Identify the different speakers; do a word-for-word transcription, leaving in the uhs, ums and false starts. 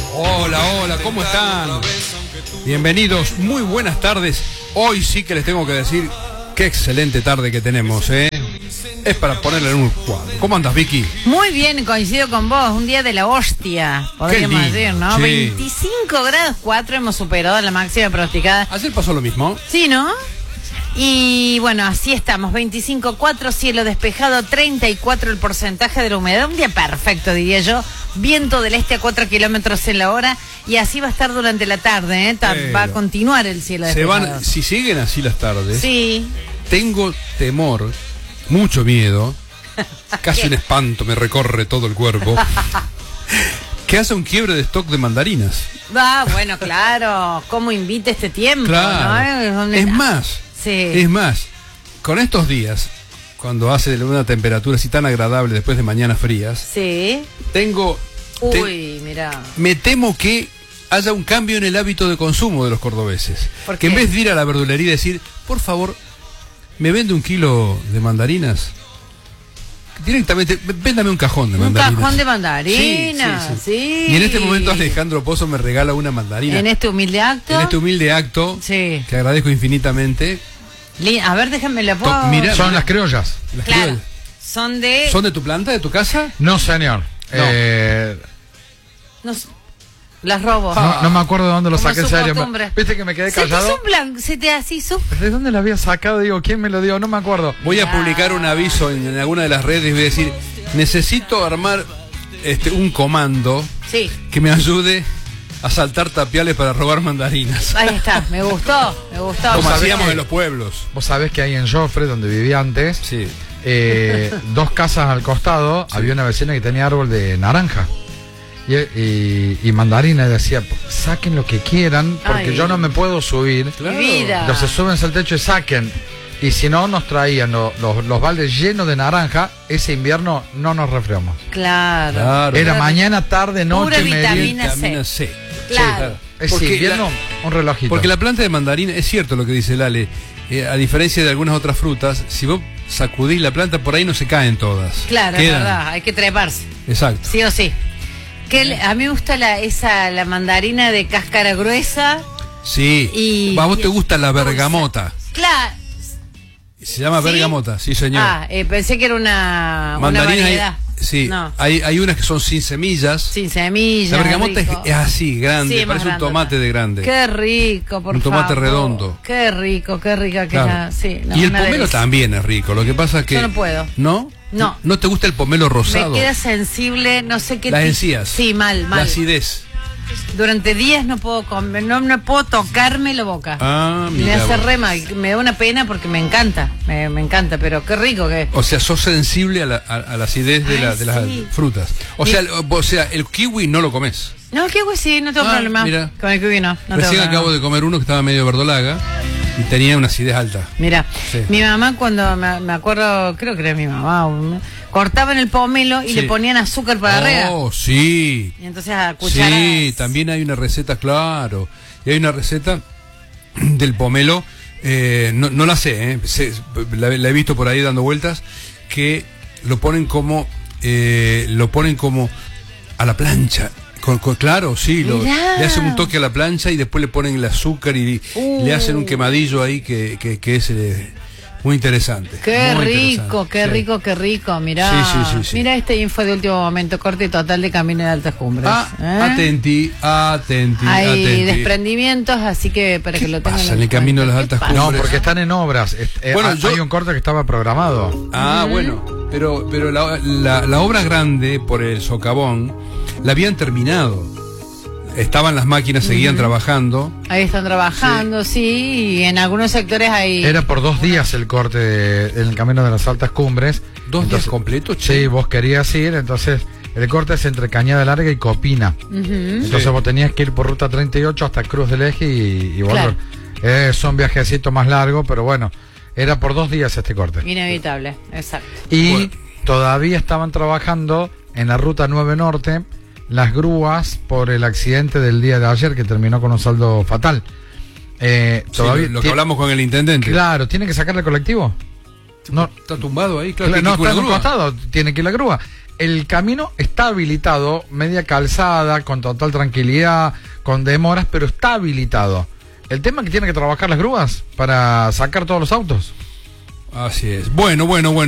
Speaker 1: Hola, hola, ¿cómo están? Bienvenidos, muy buenas tardes. Hoy sí que les tengo que decir qué excelente tarde que tenemos, ¿eh? Es para ponerle en un cuadro. ¿Cómo andas, Vicky?
Speaker 2: Muy bien, coincido con vos. Un día de la hostia, podríamos decir, ¿no?
Speaker 1: Sí.
Speaker 2: veinticinco grados cuatro hemos superado la máxima pronosticada.
Speaker 1: Ayer pasó lo mismo.
Speaker 2: Sí, ¿no? Y bueno, así estamos, veinticinco cuatro, cielo despejado, treinta y cuatro el porcentaje de la humedad, un día perfecto diría yo, viento del este a cuatro kilómetros en la hora, y así va a estar durante la tarde, ¿eh?
Speaker 1: Pero
Speaker 2: Va a continuar el cielo
Speaker 1: se
Speaker 2: despejado.
Speaker 1: van, si siguen así las tardes,
Speaker 2: Sí.
Speaker 1: tengo temor, mucho miedo, casi un espanto me recorre todo el cuerpo, que hace un quiebre de stock de mandarinas.
Speaker 2: Ah, bueno, claro, cómo invita este tiempo,
Speaker 1: Claro.
Speaker 2: ¿no?
Speaker 1: Es más,
Speaker 2: Sí.
Speaker 1: es más, con estos días, cuando hace una temperatura así tan agradable después de mañanas frías,
Speaker 2: Sí.
Speaker 1: tengo... te-
Speaker 2: Uy, mirá.
Speaker 1: me temo que haya un cambio en el hábito de consumo de los cordobeses.
Speaker 2: ¿Por
Speaker 1: Que
Speaker 2: qué?
Speaker 1: en vez de ir a la verdulería y decir, por favor, ¿me vende un kilo de mandarinas? Directamente, véndame un cajón de
Speaker 2: Un
Speaker 1: mandarinas.
Speaker 2: cajón de mandarinas,
Speaker 1: Sí, sí, sí.
Speaker 2: sí.
Speaker 1: Y en este momento Alejandro Pozo me regala una mandarina.
Speaker 2: En este humilde acto.
Speaker 1: En este humilde acto,
Speaker 2: Sí.
Speaker 1: que agradezco infinitamente.
Speaker 2: Li- A ver, déjenme la puedo.
Speaker 1: To- mira,
Speaker 3: Son
Speaker 1: mira.
Speaker 3: las criollas.
Speaker 1: Las
Speaker 2: Claro.
Speaker 1: criollas.
Speaker 2: Son de.
Speaker 1: ¿Son de tu planta, de tu casa?
Speaker 3: No, señor.
Speaker 1: No.
Speaker 3: Eh,
Speaker 2: No s- las robo.
Speaker 3: no, no me acuerdo de dónde lo
Speaker 2: Como
Speaker 3: saqué, en
Speaker 2: su
Speaker 3: serio.
Speaker 2: costumbre.
Speaker 3: Viste que me quedé
Speaker 2: Se te
Speaker 3: callado.
Speaker 2: hizo un blanco, se te así su.
Speaker 3: ¿De dónde la había sacado? Digo, ¿quién me lo dio? No me acuerdo.
Speaker 1: Voy a
Speaker 2: Ah.
Speaker 1: publicar un aviso en, en alguna de las redes y voy a decir, necesito armar este un comando
Speaker 2: Sí.
Speaker 1: que me ayude a saltar tapiales para robar mandarinas.
Speaker 2: Ahí está, me gustó, me gustó.
Speaker 1: Como
Speaker 3: ¿sabés
Speaker 1: hacíamos
Speaker 3: qué?
Speaker 1: en los pueblos.
Speaker 3: Vos sabés que ahí en Joffre, donde vivía antes,
Speaker 1: Sí.
Speaker 3: eh, dos casas al costado,
Speaker 1: Sí.
Speaker 3: había una vecina que tenía árbol de naranja. Y, y, y mandarina, y decía, saquen lo que quieran, porque
Speaker 2: Ay.
Speaker 3: yo no me puedo subir.
Speaker 1: Claro.
Speaker 2: Mi vida.
Speaker 3: Entonces súbense al techo y saquen. Y si no, nos traían lo- los, los baldes llenos de naranja. Ese invierno no nos resfriamos.
Speaker 2: Claro.
Speaker 1: Claro.
Speaker 3: Era
Speaker 2: Pura
Speaker 3: mañana, tarde, noche,
Speaker 2: pura
Speaker 3: media.
Speaker 2: vitamina
Speaker 1: Vitamina
Speaker 2: C.
Speaker 1: C.
Speaker 2: Claro.
Speaker 3: Es
Speaker 1: Porque
Speaker 3: invierno,
Speaker 1: la-
Speaker 3: un relojito.
Speaker 1: Porque la planta de mandarina, es cierto lo que dice Lale, eh, a diferencia de algunas otras frutas, si vos sacudís la planta, por ahí no se caen todas.
Speaker 2: Claro, es
Speaker 1: Quedan.
Speaker 2: verdad, hay que treparse.
Speaker 1: Exacto.
Speaker 2: Sí o sí. Que le- a mí me gusta la, esa, la mandarina de cáscara gruesa.
Speaker 1: Sí.
Speaker 2: Y-
Speaker 1: a vos
Speaker 2: y-
Speaker 1: te gusta la bergamota.
Speaker 2: Claro.
Speaker 1: Se llama
Speaker 2: ¿Sí?
Speaker 1: bergamota, sí señor.
Speaker 2: Ah, eh, pensé que era una, una
Speaker 1: Mandarina hay-
Speaker 2: variedad.
Speaker 1: sí,
Speaker 2: No,
Speaker 1: hay, hay unas que son sin semillas.
Speaker 2: sin semillas.
Speaker 1: La bergamota es,
Speaker 2: rico.
Speaker 1: es así, grande,
Speaker 2: Sí, más
Speaker 1: parece un
Speaker 2: grandota.
Speaker 1: tomate de grande.
Speaker 2: Qué rico, por
Speaker 1: Un tomate
Speaker 2: favor.
Speaker 1: redondo.
Speaker 2: Qué rico, qué rica que
Speaker 1: Claro.
Speaker 2: es la- sí, no,
Speaker 1: y el
Speaker 2: una
Speaker 1: pomelo
Speaker 2: delicia.
Speaker 1: también es rico, lo que pasa es que...
Speaker 2: Yo no puedo.
Speaker 1: ¿No?
Speaker 2: No.
Speaker 1: ¿No te gusta el pomelo rosado?
Speaker 2: Me queda sensible, no sé qué.
Speaker 1: Las
Speaker 2: ti-
Speaker 1: encías.
Speaker 2: Sí, mal,
Speaker 1: La
Speaker 2: mal.
Speaker 1: acidez.
Speaker 2: Durante días no puedo comer, no, no puedo tocarme la boca.
Speaker 1: Ah,
Speaker 2: me
Speaker 1: mira
Speaker 2: hace
Speaker 1: vos.
Speaker 2: re mal, me da una pena porque me encanta, me, me encanta, pero qué rico que es.
Speaker 1: O sea, sos sensible a la, a, a la acidez de,
Speaker 2: Ay,
Speaker 1: la- de las
Speaker 2: sí.
Speaker 1: frutas. O
Speaker 2: Y-
Speaker 1: sea, el, o sea, el kiwi no lo comes.
Speaker 2: No, el kiwi sí, no tengo
Speaker 1: Ah,
Speaker 2: problema.
Speaker 1: mira.
Speaker 2: Con el kiwi no, no tengo
Speaker 1: Recién
Speaker 2: problema.
Speaker 1: acabo de comer uno que estaba medio verdolaga y tenía una acidez alta.
Speaker 2: Mira,
Speaker 1: Sí.
Speaker 2: mi mamá cuando me, me acuerdo, creo que era mi mamá, un- cortaban el pomelo y
Speaker 1: Sí.
Speaker 2: le ponían azúcar para arriba.
Speaker 1: Oh, sí.
Speaker 2: Y entonces a cucharadas.
Speaker 1: Sí, también hay una receta, claro. Y hay una receta del pomelo, eh, no, no la sé, eh, sé, la, la he visto por ahí dando vueltas, que lo ponen como, eh, lo ponen como a la plancha. Con, con- claro, sí, lo,
Speaker 2: Mirá.
Speaker 1: le hacen un toque a la plancha y después le ponen el azúcar y,
Speaker 2: Uh.
Speaker 1: le hacen un quemadillo ahí que, que, que es eh, muy interesante.
Speaker 2: Qué
Speaker 1: muy
Speaker 2: rico,
Speaker 1: interesante,
Speaker 2: qué
Speaker 1: sí.
Speaker 2: rico, qué rico, mirá.
Speaker 1: Sí, sí, sí, sí.
Speaker 2: Mira este info de último momento, corte total de Camino de Altas Cumbres.
Speaker 1: Ah,
Speaker 2: ¿eh?
Speaker 1: atenti, atenti,
Speaker 2: Hay
Speaker 1: atenti.
Speaker 2: desprendimientos, así que para que lo tengan
Speaker 1: pasa en el
Speaker 2: cuenta.
Speaker 1: Camino de las
Speaker 2: ¿Qué
Speaker 1: Altas
Speaker 2: pasa?
Speaker 3: No,
Speaker 1: Cumbres?
Speaker 3: porque están en obras. Est- eh,
Speaker 1: Bueno,
Speaker 3: ha-
Speaker 1: yo-
Speaker 3: Hay un corte que estaba programado.
Speaker 1: Ah, bueno, pero, pero la, la, la obra grande por el socavón la habían terminado. Estaban las máquinas, seguían trabajando.
Speaker 2: Ahí están trabajando, sí. y en algunos sectores hay...
Speaker 3: Era por dos días el corte de- en el camino de las altas cumbres.
Speaker 1: ¿Dos días
Speaker 3: Entonces,
Speaker 1: completos, che?
Speaker 3: Sí, vos querías ir, entonces el corte es entre Cañada Larga y Copina.
Speaker 2: Ujú.
Speaker 3: Entonces
Speaker 1: Sí.
Speaker 3: vos tenías que ir por ruta treinta y ocho hasta Cruz del Eje y, y volver.
Speaker 2: Claro.
Speaker 3: Eh, son viajecitos más largos, pero bueno, era por dos días este corte.
Speaker 2: Inevitable, exacto.
Speaker 3: Y
Speaker 1: Bueno.
Speaker 3: todavía estaban trabajando en la ruta nueve Norte las grúas por el accidente del día de ayer que terminó con un saldo fatal. Eh,
Speaker 1: Sí,
Speaker 3: todavía
Speaker 1: lo, lo que
Speaker 3: tie-
Speaker 1: hablamos con el intendente.
Speaker 3: Claro, tiene que sacar el colectivo. No,
Speaker 1: Está tumbado ahí, claro.
Speaker 3: claro,
Speaker 1: que-
Speaker 3: no
Speaker 1: que
Speaker 3: está en
Speaker 1: una
Speaker 3: un
Speaker 1: grúa.
Speaker 3: costado, tiene que ir la grúa. el camino está habilitado, media calzada, con total tranquilidad, con demoras, pero está habilitado. El tema es que tienen que trabajar las grúas para sacar todos los autos.
Speaker 1: Así es. Bueno, bueno, bueno.